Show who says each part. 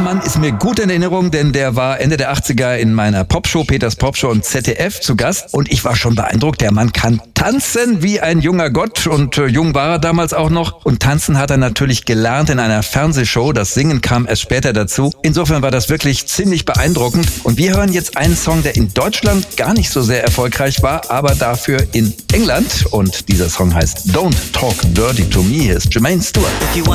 Speaker 1: Mann ist mir gut in Erinnerung, denn der war Ende der 80er in meiner Popshow, Peters Popshow und ZDF zu Gast. Und ich war schon beeindruckt, der Mann kann tanzen wie ein junger Gott. Und jung war er damals auch noch. Und tanzen hat er natürlich gelernt in einer Fernsehshow. Das Singen kam erst später dazu. Insofern war das wirklich ziemlich beeindruckend. Und wir hören jetzt einen Song, der in Deutschland gar nicht so sehr erfolgreich war, aber dafür in England. Und dieser Song heißt Don't Talk Dirty to Me. Hier ist Jermaine Stewart.